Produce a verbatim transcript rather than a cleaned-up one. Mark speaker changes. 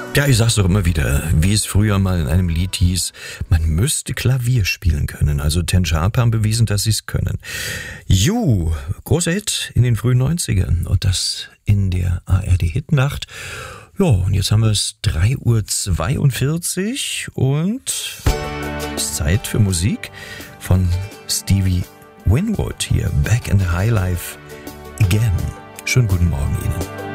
Speaker 1: Ja, ich sag's doch immer wieder, wie es früher mal in einem Lied hieß, man müsste Klavier spielen können. Also Ten Sharp haben bewiesen, dass sie es können. You, großer Hit in den frühen neunzigern und das in der A R D-Hitnacht. Ja, und jetzt haben wir es drei Uhr zweiundvierzig und es ist Zeit für Musik von Stevie Winwood hier, Back in the High Life Again. Schönen guten Morgen Ihnen.